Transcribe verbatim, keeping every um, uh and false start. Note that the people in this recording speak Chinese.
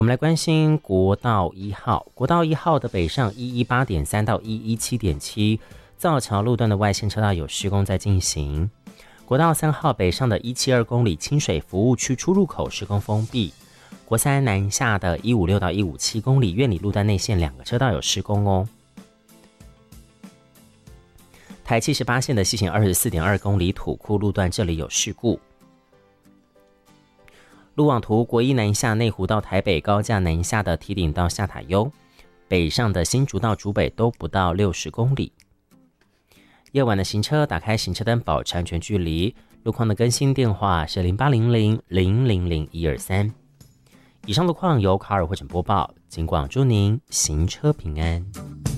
我们来关心国道一号，国道一号的北上一一八点三到一一七点七，造桥路段的外线车道有施工在进行。国道三号北上的一七二公里清水服务区出入口施工封闭。国三南下的一五六到一五七公里院里路段内线两个车道有施工哦。台七十八线的西行二十四点二公里土库路段这里有事故。路网图国一南下内湖到台北高架南下的堤顶到下塔悠，北上的新竹到竹北都不到六十公里。夜晚的行车打开行车灯保持安全距离。路况的更新电话是零八零零零零零一二三。以上路况由卡尔汇整播报，尽管祝您行车平安。